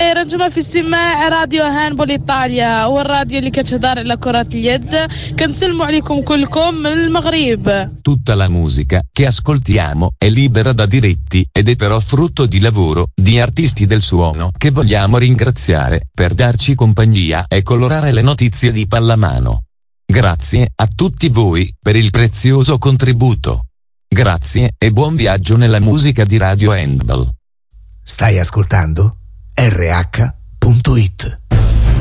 رنجمة في استماع راديو هاندبول إيطاليا والراديو اللي كتهدر على كرة اليد. كنسلموا عليكم كلكم من المغرب. Tutta la musica che ascoltiamo è libera da diritti ed è però frutto di lavoro di artisti del suono che vogliamo ringraziare per darci compagnia e colorare le notizie di pallamano. Grazie a tutti voi per il prezioso contributo. Grazie e buon viaggio nella musica di Radio Handball. Stai ascoltando RH.it.